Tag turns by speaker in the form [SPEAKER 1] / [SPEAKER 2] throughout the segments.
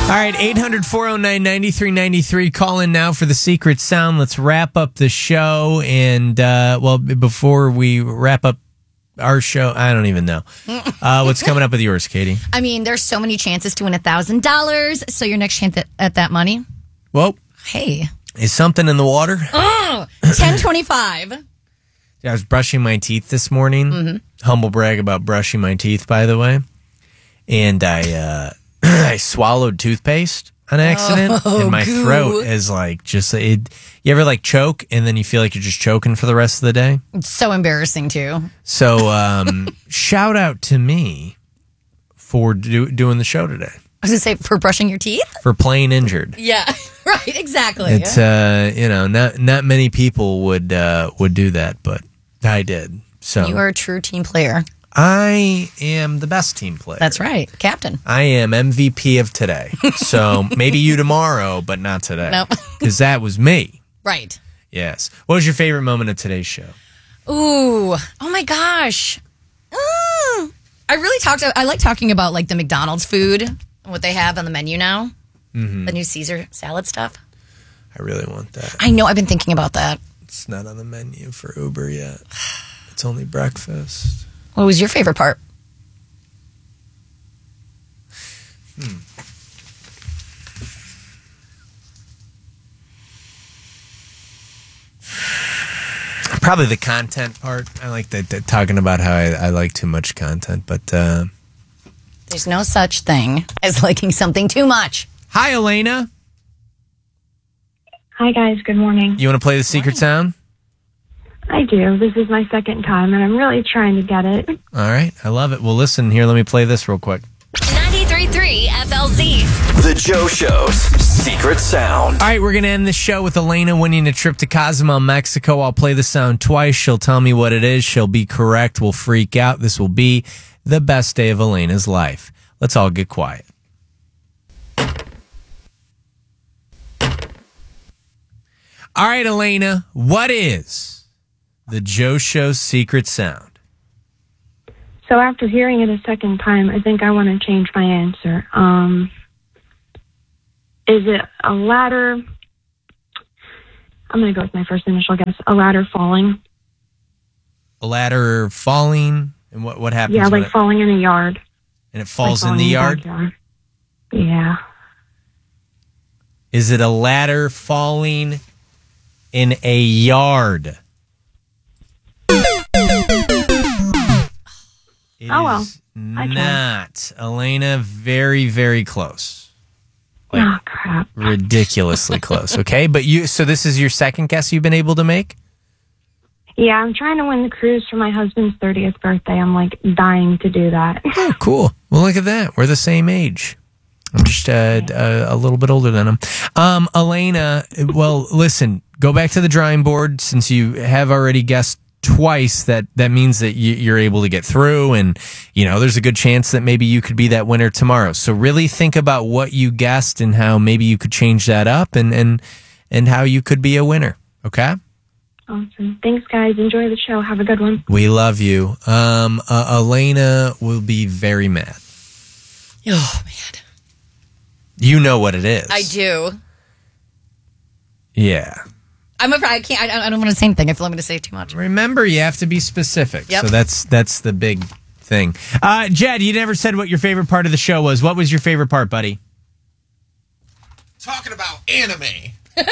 [SPEAKER 1] All right, 800-409-9393. Call in now for the secret sound. Let's wrap up the show. And, before we wrap up our show, I don't even know. What's coming up with yours, Katie?
[SPEAKER 2] I mean, there's so many chances to win $1,000. So your next chance at that money?
[SPEAKER 1] Well,
[SPEAKER 2] hey.
[SPEAKER 1] Is something in the water?
[SPEAKER 2] $10.25.
[SPEAKER 1] I was brushing my teeth this morning. Mm-hmm. Humble brag about brushing my teeth, by the way. And I swallowed toothpaste on accident, and my throat is like you ever like choke and then you feel like you're just choking for the rest of the day?
[SPEAKER 2] It's so embarrassing too.
[SPEAKER 1] So shout out to me for doing the show today.
[SPEAKER 2] I was gonna say for brushing your teeth?
[SPEAKER 1] For playing injured.
[SPEAKER 2] Yeah, right, exactly.
[SPEAKER 1] It's not many people would do that, but I did. So
[SPEAKER 2] you are a true team player.
[SPEAKER 1] I am the best team player.
[SPEAKER 2] That's right. Captain.
[SPEAKER 1] I am MVP of today. So maybe you tomorrow, but not today.
[SPEAKER 2] Nope.
[SPEAKER 1] Because that was me.
[SPEAKER 2] Right.
[SPEAKER 1] Yes. What was your favorite moment of today's show?
[SPEAKER 2] Ooh. Oh my gosh. I like talking about like the McDonald's food and what they have on the menu now. Mm-hmm. The new Caesar salad stuff.
[SPEAKER 1] I really want that.
[SPEAKER 2] I know. I've been thinking about that.
[SPEAKER 1] It's not on the menu for Uber yet. It's only breakfast.
[SPEAKER 2] What was your favorite part?
[SPEAKER 1] Probably the content part. I like talking about how I like too much content, but
[SPEAKER 2] there's no such thing as liking something too much.
[SPEAKER 1] Hi, Elena.
[SPEAKER 3] Hi, guys. Good morning.
[SPEAKER 1] You want to play the secret sound?
[SPEAKER 3] I do. This is my second time, and I'm really trying to get it.
[SPEAKER 1] All right. I love it. Well, listen, here, let me play this real quick.
[SPEAKER 4] 93.3 FLZ.
[SPEAKER 5] The Joe Show's secret sound.
[SPEAKER 1] All right, we're going to end the show with Elena winning a trip to Cozumel, Mexico. I'll play the sound twice. She'll tell me what it is. She'll be correct. We'll freak out. This will be the best day of Elena's life. Let's all get quiet. All right, Elena, what is the Joe Show's secret sound?
[SPEAKER 3] So after hearing it a second time, I think I want to change my answer. Is it a ladder? I'm going to go with my first initial guess. A ladder falling.
[SPEAKER 1] A ladder falling? And what happens?
[SPEAKER 3] Yeah, like falling in a yard.
[SPEAKER 1] And it falls in the yard?
[SPEAKER 3] Yeah.
[SPEAKER 1] Is it a ladder falling in a yard? It is not. Elena, very, very close.
[SPEAKER 3] Oh, crap.
[SPEAKER 1] Ridiculously close. Okay, but so this is your second guess you've been able to make?
[SPEAKER 3] Yeah, I'm trying to win the cruise for my husband's 30th birthday. I'm like dying to do that.
[SPEAKER 1] Oh, cool. Well, look at that. We're the same age. I'm just a little bit older than him. Elena, well, listen, go back to the drawing board since you have already guessed twice. That means that you're able to get through, and there's a good chance that maybe you could be that winner tomorrow. So really think about what you guessed and how maybe you could change that up, and how you could be a winner. Okay.
[SPEAKER 3] Awesome. Thanks, guys. Enjoy the show. Have a good one.
[SPEAKER 1] We love you. Elena will be very mad.
[SPEAKER 2] Oh man.
[SPEAKER 1] You know what it is.
[SPEAKER 2] I do.
[SPEAKER 1] Yeah.
[SPEAKER 2] I can't. I don't want to say anything. I feel I'm going to say too much.
[SPEAKER 1] Remember, you have to be specific.
[SPEAKER 2] Yep.
[SPEAKER 1] So that's the big thing. Jed, you never said what your favorite part of the show was. What was your favorite part, buddy?
[SPEAKER 6] Talking about anime.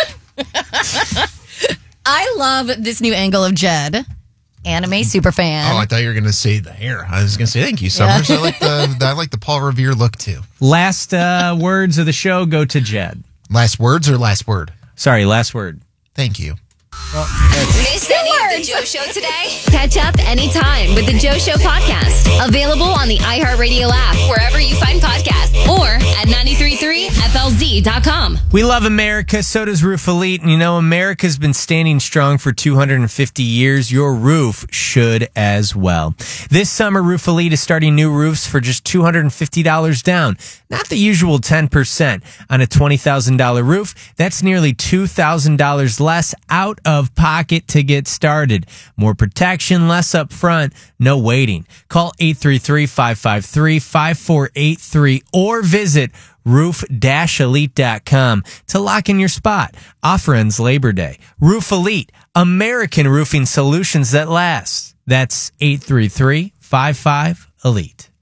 [SPEAKER 2] I love this new angle of Jed. Anime super fan.
[SPEAKER 6] Oh, I thought you were going to say the hair. I was going to say thank you, Summers. Yeah. I like the Paul Revere look too.
[SPEAKER 1] Last words of the show go to Jed.
[SPEAKER 6] Last words or last word?
[SPEAKER 1] Sorry, last word.
[SPEAKER 6] Thank you.
[SPEAKER 4] Well, missed any of the Joe Show today? Catch up anytime with the Joe Show podcast. Available on the iHeartRadio app, wherever you find podcasts, or at 933FLZ.com.
[SPEAKER 1] We love America, so does Roof Elite. And America's been standing strong for 250 years. Your roof should as well. This summer, Roof Elite is starting new roofs for just $250 down. Not the usual 10% on a $20,000 roof. That's nearly $2,000 less out of pocket to get started. More protection, less upfront, no waiting. Call 833-553-5483 or visit roof-elite.com to lock in your spot. Offer ends Labor Day. Roof Elite, American roofing solutions that last. That's 833-55-ELITE.